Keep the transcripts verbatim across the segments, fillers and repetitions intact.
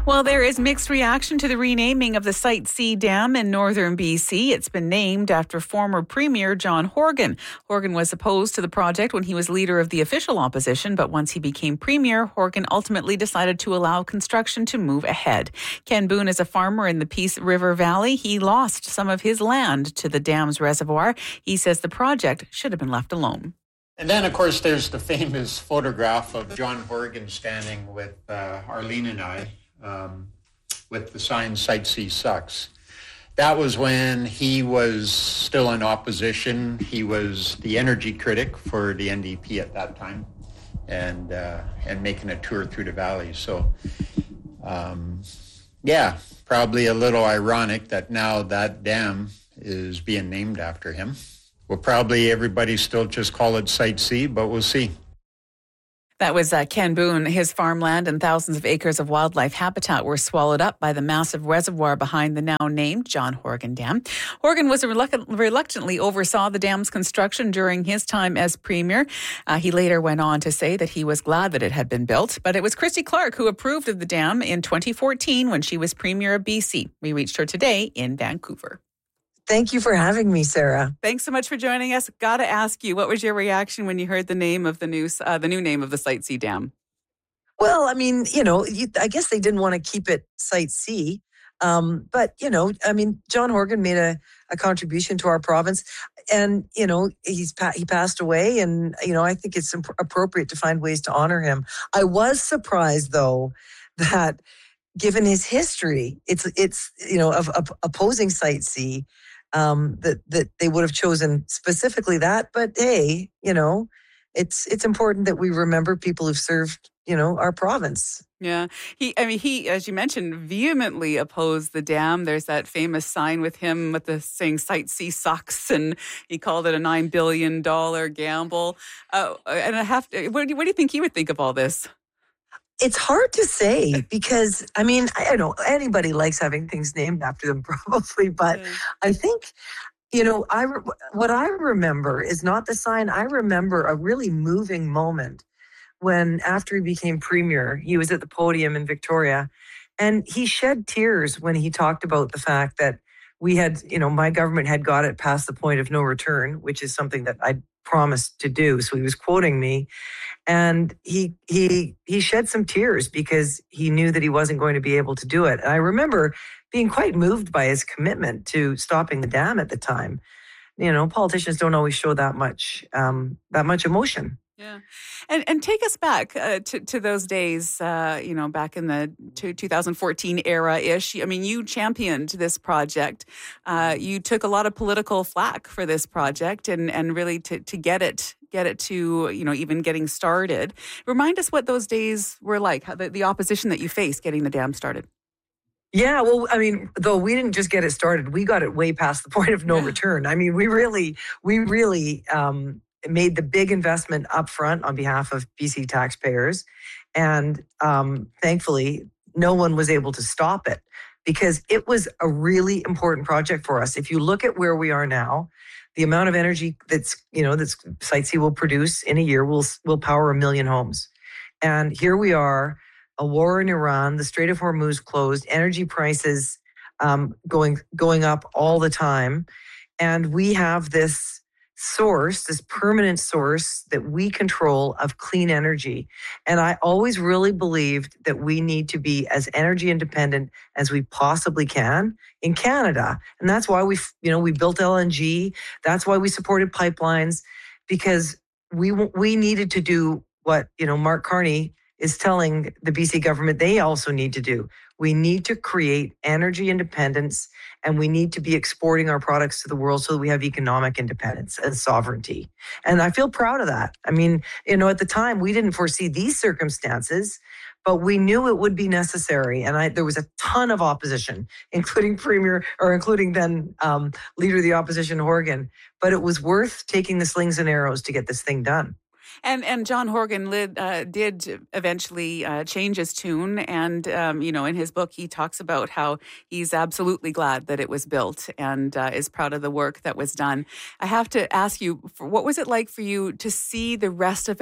Well, there is mixed reaction to the renaming of the Site C Dam in northern B C. It's been named after former Premier John Horgan. Horgan was opposed to the project when he was leader of the official opposition, but once he became Premier, Horgan ultimately decided to allow construction to move ahead. Ken Boone is a farmer in the Peace River Valley. He lost some of his land to the dam's reservoir. He says the project should have been left alone. And then, of course, there's the famous photograph of John Horgan standing with uh, Arlene and I um, with the sign Site C sucks. That was when he was still in opposition. He was the energy critic for the N D P at that time and uh, and making a tour through the valley. So, um, yeah, probably a little ironic that now that dam is being named after him. We'll probably, everybody still just call it Site C, but we'll see. That was uh, Ken Boone. His farmland and thousands of acres of wildlife habitat were swallowed up by the massive reservoir behind the now named John Horgan Dam. Horgan was reluctant, reluctantly oversaw the dam's construction during his time as Premier. Uh, he later went on to say that he was glad that it had been built. But it was Christy Clark who approved of the dam in twenty fourteen when she was Premier of B C. We reached her today in Vancouver. Thank you for having me, Sarah. Thanks so much for joining us. Got to ask you, what was your reaction when you heard the name of the new, uh, the new name of the Site C Dam? Well, I mean, you know, you, I guess they didn't want to keep it Site C. Um, but, you know, I mean, John Horgan made a, a contribution to our province and, you know, he's pa- he passed away and, you know, I think it's imp- appropriate to find ways to honor him. I was surprised, though, that given his history, it's, it's you know, of, of opposing Site C, Um, that that they would have chosen specifically that, but hey, you know, it's it's important that we remember people who've served, you know, our province. Yeah, he. I mean, he, as you mentioned, vehemently opposed the dam. There's that famous sign with him with the saying "Site C sucks," and he called it a nine billion dollar gamble. Uh, and I have to. What do, you, what do you think he would think of all this? It's hard to say because, I mean, I don't know, anybody likes having things named after them probably, but yeah. I think, you know, I what I remember is not the sign. I remember a really moving moment when, after he became Premier, he was at the podium in Victoria and he shed tears when he talked about the fact that we had, you know, my government had got it past the point of no return, which is something that I promised to do. So he was quoting me. And he he he shed some tears because he knew that he wasn't going to be able to do it. And I remember being quite moved by his commitment to stopping the dam at the time. You know, politicians don't always show that much um, that much emotion. Yeah, and and take us back uh, to to those days. Uh, you know, back in the two thousand fourteen era ish. I mean, you championed this project. Uh, you took a lot of political flack for this project, and and really to to get it. get it to, you know, even getting started. Remind us what those days were like, how the, the opposition that you faced getting the dam started. Yeah, well, I mean, though we didn't just get it started, we got it way past the point of no yeah. return. I mean, we really, we really um, made the big investment up front on behalf of B C taxpayers. And um, thankfully, no one was able to stop it because it was a really important project for us. If you look at where we are now, the amount of energy that's, you know, that's Site C will produce in a year will will power a million homes. And here we are, a war in Iran, the Strait of Hormuz closed, energy prices um, going going up all the time. And we have this source, this permanent source that we control of clean energy. And I always really believed that we need to be as energy independent as we possibly can in Canada. And that's why we, you know, we built L N G. That's why we supported pipelines, because we we needed to do what, you know, Mark Carney is telling the B C government they also need to do. We need to create energy independence, and we need to be exporting our products to the world so that we have economic independence and sovereignty. And I feel proud of that. I mean, you know, at the time, we didn't foresee these circumstances, but we knew it would be necessary. And I, there was a ton of opposition, including Premier, or including then um, Leader of the Opposition, Horgan. But it was worth taking the slings and arrows to get this thing done. And and John Horgan lid, uh, did eventually uh, change his tune. And, um, you know, in his book, he talks about how he's absolutely glad that it was built and uh, is proud of the work that was done. I have to ask you, what was it like for you to see the rest of it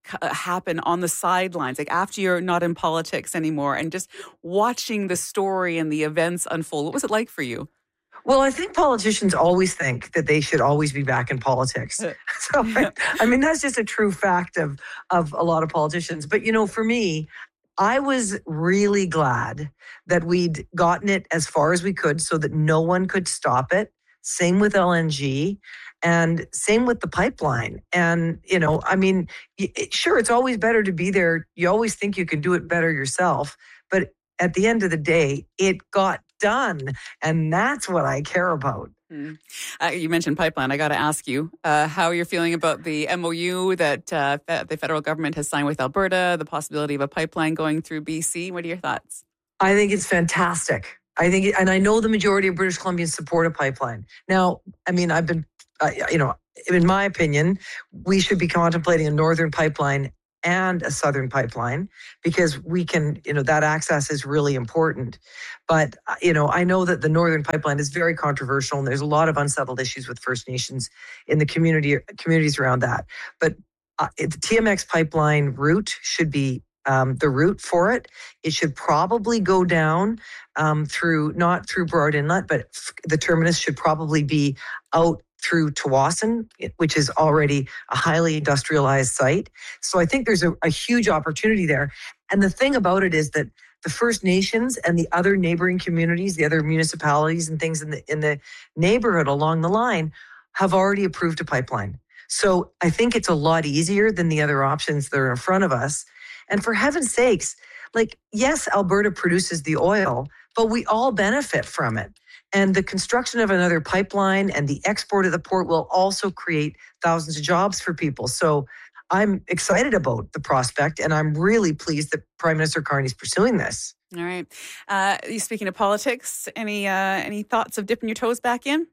uh, happen on the sidelines, like after you're not in politics anymore, and just watching the story and the events unfold? What was it like for you? Well, I think politicians always think that they should always be back in politics. So, I, I mean, that's just a true fact of, of a lot of politicians. But, you know, for me, I was really glad that we'd gotten it as far as we could so that no one could stop it. Same with L N G and same with the pipeline. And, you know, I mean, it, sure, it's always better to be there. You always think you can do it better yourself. But at the end of the day, it got done. And that's what I care about. Mm. Uh, you mentioned pipeline. I got to ask you uh, how you're feeling about the M O U that uh, the federal government has signed with Alberta, the possibility of a pipeline going through B C. What are your thoughts? I think it's fantastic. I think, and I know the majority of British Columbians support a pipeline. Now, I mean, I've been, uh, you know, in my opinion, we should be contemplating a northern pipeline and a southern pipeline because we can, you know, that access is really important. But, you know, I know that the northern pipeline is very controversial and there's a lot of unsettled issues with First Nations in the community communities around that. But uh, the T M X pipeline route should be um, the route for it. It should probably go down um, through, not through Burrard Inlet, but f- the terminus should probably be out through Tsawwassen, which is already a highly industrialized site. So I think there's a, a huge opportunity there. And the thing about it is that the First Nations and the other neighboring communities, the other municipalities and things in the in the neighborhood along the line have already approved a pipeline. So I think it's a lot easier than the other options that are in front of us. And for heaven's sakes, like, yes, Alberta produces the oil, but we all benefit from it. And the construction of another pipeline and the export of the port will also create thousands of jobs for people. So I'm excited about the prospect, and I'm really pleased that Prime Minister Carney's pursuing this. All right. Uh, you speaking of politics, any uh, any thoughts of dipping your toes back in?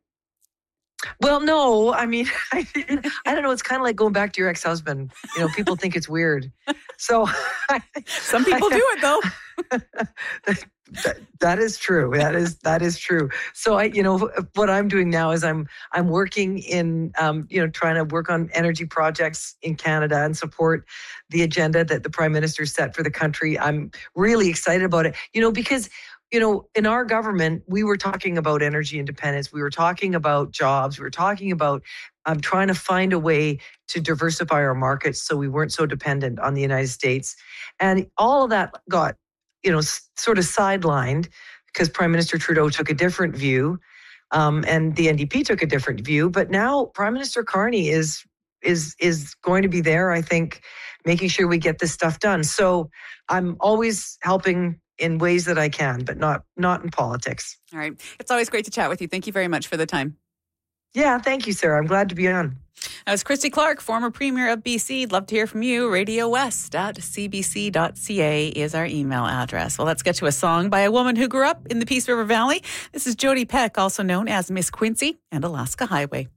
Well, no. I mean, I, I don't know. It's kind of like going back to your ex-husband. You know, people think it's weird. So some people do it though. that, that is true. That is that is true. So I, you know, what I'm doing now is I'm I'm working in, um, you know, trying to work on energy projects in Canada and support the agenda that the Prime Minister set for the country. I'm really excited about it. You know, because. You know, in our government, we were talking about energy independence. We were talking about jobs. We were talking about um, trying to find a way to diversify our markets so we weren't so dependent on the United States. And all of that got, you know, s- sort of sidelined because Prime Minister Trudeau took a different view um, and the N D P took a different view. But now Prime Minister Carney is is is going to be there, I think, making sure we get this stuff done. So I'm always helping in ways that I can, but not not in politics. All right. It's always great to chat with you. Thank you very much for the time. Yeah, thank you, Sarah. I'm glad to be on. That was Christy Clark, former Premier of B C. Love to hear from you. Radio West at c b c dot c a is our email address. Well, let's get to a song by a woman who grew up in the Peace River Valley. This is Jody Peck, also known as Miss Quincy and Alaska Highway.